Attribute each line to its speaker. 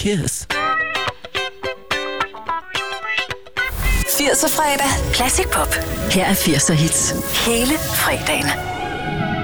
Speaker 1: kiss.
Speaker 2: 80'er fredag. Classic Pop. Her er 80'er hits. Hele fredagen.